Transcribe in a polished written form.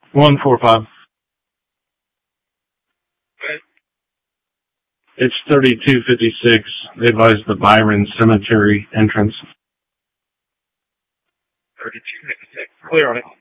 145. It's 3256. They advised the Byron Cemetery entrance. 3256. Clear on it.